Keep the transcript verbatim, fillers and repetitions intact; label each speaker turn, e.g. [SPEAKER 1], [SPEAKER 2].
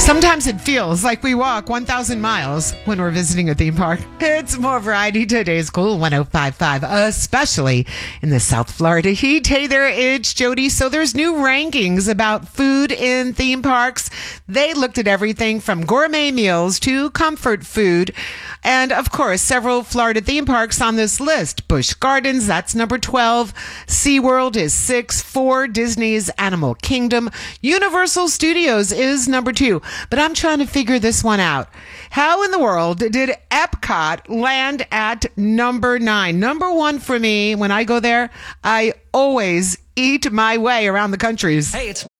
[SPEAKER 1] Sometimes it feels like we walk one thousand miles when we're visiting a theme park. It's more variety. Today's Cool one oh five point five, especially in the South Florida heat. Hey there, it's Jody. So there's new rankings about food in theme parks. They looked at everything from gourmet meals to comfort food. And of course, several Florida theme parks on this list. Busch Gardens, that's number twelve. SeaWorld is six. Four, Disney's Animal Kingdom. Universal Studios is number two. But I'm trying to figure this one out. How in the world did Epcot land at number nine? Number one for me, when I go there, I always eat my way around the countries.
[SPEAKER 2] Hey, it's